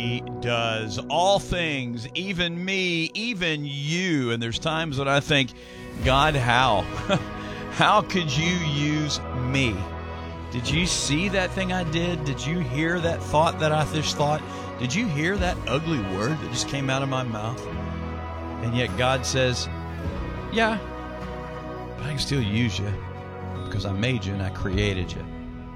He does all things, even me, even you. And there's times when I think, God, how? How could you use me? Did you see that thing I did? Did you hear that thought that I just thought? Did you hear that ugly word that just came out of my mouth? And yet God says, yeah, but I can still use you because I made you and I created you.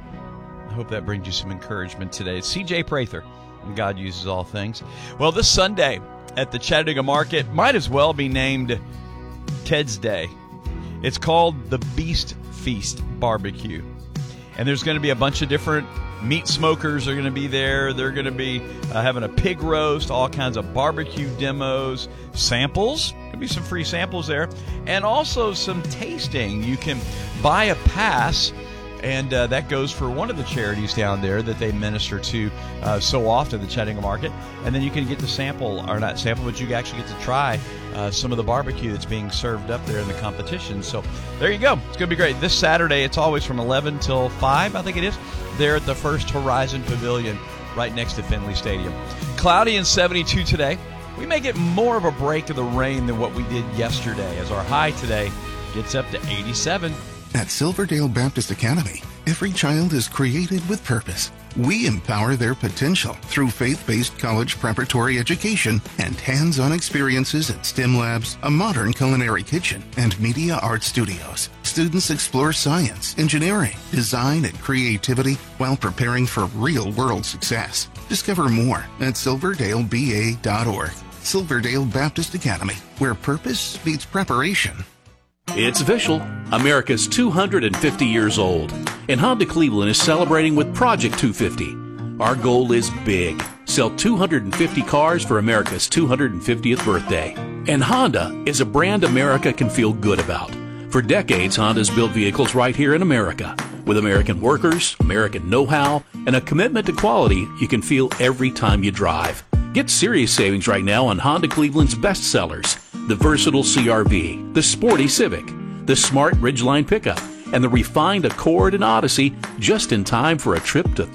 I hope that brings you some encouragement today. It's C.J. Prather, and God uses all things. Well, this Sunday at the Chattanooga Market might as well be named Ted's Day. It's called the Beast Feast Barbecue. And there's going to be a bunch of different meat smokers are going to be there. They're going to be having a pig roast, all kinds of barbecue demos, samples. There'll be some free samples there. And also some tasting. You can buy a pass, and that goes for one of the charities down there that they minister to so often, the Chattanooga Market. And then you can get to sample, or not sample, but you actually get to try some of the barbecue that's being served up there in the competition. So there you go. It's going to be great. This Saturday, it's always from 11 till 5, I think it is, there at the First Horizon Pavilion right next to Finley Stadium. Cloudy and 72 today. We may get more of a break of the rain than what we did yesterday, as our high today gets up to 87. At Silverdale Baptist Academy, every child is created with purpose. We empower their potential through faith-based college preparatory education and hands-on experiences at STEM labs, a modern culinary kitchen, and media art studios. Students explore science, engineering, design, and creativity while preparing for real-world success. Discover more at silverdaleba.org. Silverdale Baptist Academy, where purpose meets preparation. It's official. America's 250 years old, and Honda Cleveland is celebrating with Project 250. Our goal is big. Sell 250 cars for America's 250th birthday. And Honda is a brand America can feel good about. For decades, Honda's built vehicles right here in America. With American workers, American know-how, and a commitment to quality you can feel every time you drive. Get serious savings right now on Honda Cleveland's best sellers. The versatile CR-V, the sporty Civic, the smart Ridgeline pickup, and the refined Accord and Odyssey, just in time for a trip to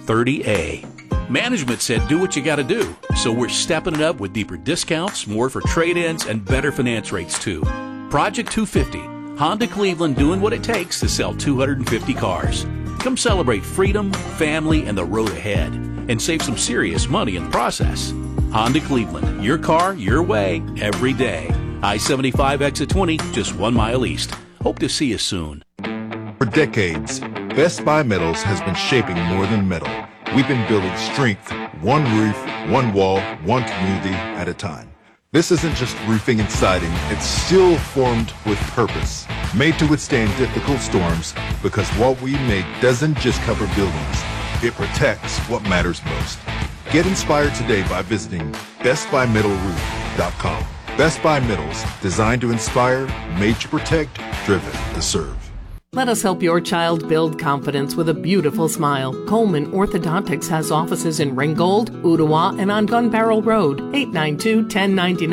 30A. Management said do what you gotta do, so we're stepping it up with deeper discounts, more for trade-ins, and better finance rates too. Project 250, Honda Cleveland doing what it takes to sell 250 cars. Come celebrate freedom, family, and the road ahead, and save some serious money in the process. Honda Cleveland, your car, your way, every day. I-75 exit 20, just 1 mile east. Hope to see you soon. For decades, Best Buy Metals has been shaping more than metal. We've been building strength, one roof, one wall, one community at a time. This isn't just roofing and siding, it's steel formed with purpose, made to withstand difficult storms, because what we make doesn't just cover buildings, it protects what matters most. Get inspired today by visiting bestbuymetalroof.com. Best Buy Metals, designed to inspire, made to protect, driven to serve. Let us help your child build confidence with a beautiful smile. Coleman Orthodontics has offices in Ringgold, Ottawa, and on Gun Barrel Road, 892-1099.